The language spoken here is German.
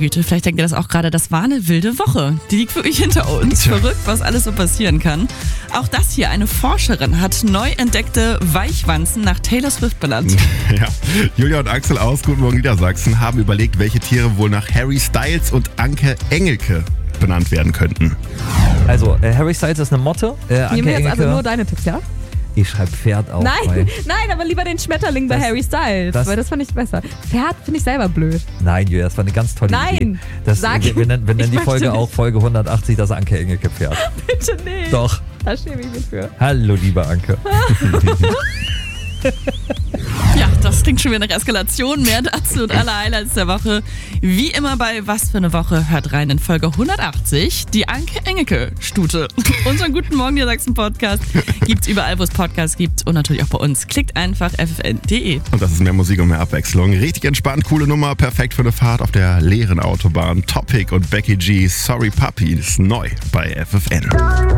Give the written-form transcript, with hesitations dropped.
Güte, vielleicht denkt ihr das auch gerade, das war eine wilde Woche. Die liegt wirklich hinter uns. Verrückt, was alles so passieren kann. Auch das hier, eine Forscherin hat neu entdeckte Weichwanzen nach Taylor Swift benannt. Ja. Julia und Axel aus Guten Morgen Niedersachsen haben überlegt, welche Tiere wohl nach Harry Styles und Anke Engelke benannt werden könnten. Also, Harry Styles ist eine Motte. Anke Nehmen wir jetzt Engelke, also nur deine Tipps, ja? ich schreibe Pferd auf. Nein, aber lieber den Schmetterling bei Harry Styles, weil das fand ich besser. Pferd finde ich selber blöd. Nein, Julia, das war eine ganz tolle Idee. Nein, Wir nennen die ich Folge möchte auch Folge 180, das Anke Engelke Pferd. Bitte nicht. Doch. Da schäme ich mich für. Hallo, liebe Anke. Ja, das klingt schon wieder nach Eskalation. Mehr dazu und alle Highlights der Woche. Wie immer bei Was für eine Woche, hört rein in Folge 180. Die Anke Engelke-Stute. Unseren Guten Morgen Niedersachsen-Podcast gibt's überall, wo es Podcasts gibt und natürlich auch bei uns. Klickt einfach ffn.de. Und das ist mehr Musik und mehr Abwechslung. Richtig entspannt, coole Nummer, perfekt für eine Fahrt auf der leeren Autobahn. Topic und Becky G, Sorry Puppy, ist neu bei FFN.